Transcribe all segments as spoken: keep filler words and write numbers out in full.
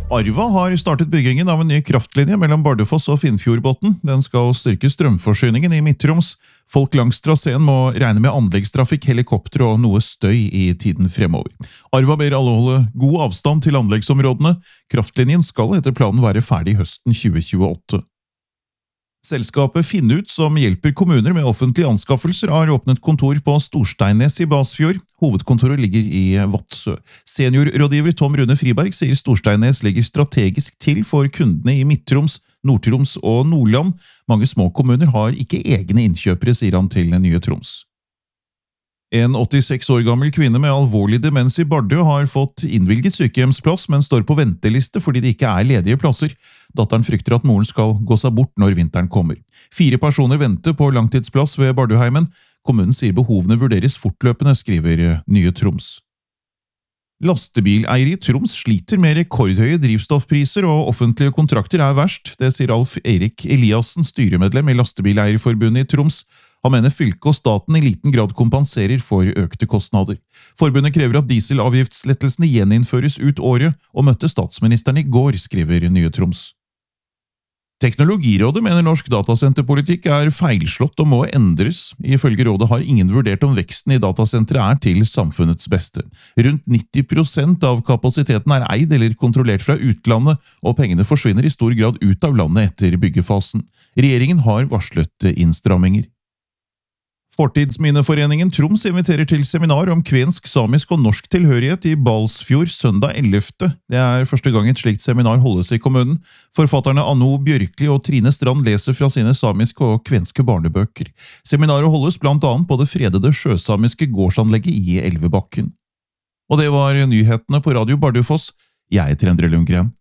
Arva har startet byggingen av en ny kraftlinje mellom Bardufoss og Finnfjordbotn. Den skal styrke strømforsyningen i Midt-Troms. Folk langs traseen må regne med anleggstrafikk, helikopter og noe støy i tiden fremover. Arva ber alle holde god avstand til anleggsområdene. Kraftlinjen skal etter planen være ferdig høsten tjue tjueåtte. Selskapet Finnut, som hjelper kommuner med offentlige anskaffelser, har åpnet kontor på Storsteinnes i Basfjord. Hovedkontoret ligger i Vadsø. Seniorrådgiver Tom Rune Friberg sier Storsteinnes ligger strategisk til for kundene i Midt-Troms, Nord-Troms og Nordland. Mange små kommuner har ikke egne innkjøpere, sier han til Nye Troms. En åttiseks år gammel kvinne med alvorlig demens i Bardø har fått innvilget sykehjemsplass, men står på venteliste fordi det ikke er ledige plasser. Datteren frykter at moren skal gå seg bort når vinteren kommer. Fire personer venter på langtidsplass ved Bardøheimen. Kommunen sier behovene vurderes fortløpende, skriver Nye Troms. Lastebileiere i Troms sliter med rekordhøye drivstoffpriser, og offentlige kontrakter er verst. Det sier Alf Erik Eliassen, styremedlem i Lastebileierforbundet i Troms. Han mener fylket og staten i liten grad kompenserer for økte kostnader. Forbundet krever at dieselavgiftslettelsene gjeninnføres ut året, og møtte statsministeren i går, skriver Nye Troms. Teknologirådet mener norsk datasenterpolitikk er feilslått og må endres. Ifølge rådet har ingen vurdert om veksten i datasentre er til samfunnets beste. Rundt nitti prosent av kapasiteten er eid eller kontrollert fra utlandet, og pengene forsvinner i stor grad ut av landet etter byggefasen. Regjeringen har varslet innstramminger. Fortidsminneforeningen Troms inviterer til seminar om kvensk, samisk og norsk tilhørighet i Balsfjord søndag ellevte. Det er første gang et slikt seminar holdes i kommunen. Forfatterne Anno Bjørkli og Trine Strand leser fra sine samiske og kvenske barnebøker. Seminaret holdes blant annet på det fredede sjøsamiske gårdsanlegget i Elvebakken. Og det var nyhetene på Radio Bardufoss. Jeg heter Endre Lundgren.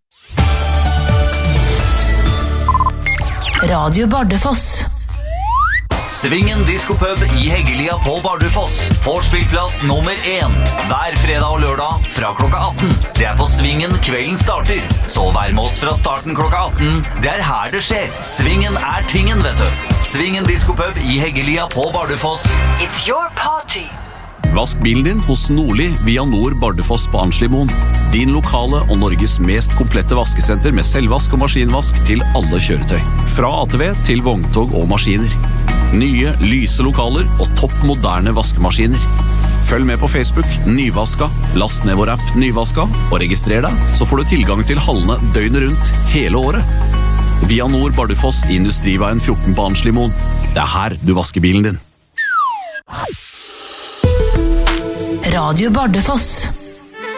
Radio Bardufoss. Svingen Diskopub i Heggelia på Bardufoss. Vorspillplass nummer én. Hver fredag og lørdag fra klokka atten. Det er på Svingen kvelden starter. Så vær med oss fra starten klokka atten. Det er her det skjer. Svingen er tingen, vet du. Svingen Diskopub i Heggelia på Bardufoss. It's your party. Vask bilen din hos Nordli via Nord Bardufoss på Arnslimoen. Din lokale og Norges mest komplette vaskesenter med selvvask og maskinvask til alle kjøretøy. Fra A T V til vogntog og maskiner. Nye, lyse lokaler og topp moderne vaskemaskiner. Følg med på Facebook, Nyvaska, last ned vår app Nyvaska, og registrer deg, så får du tilgang til hallene døgnet rundt hele året. Via Nord Bardufoss i Industriveien fjorten på Arnslimoen. Det er her du vasker bilen din. Radio Bardufoss.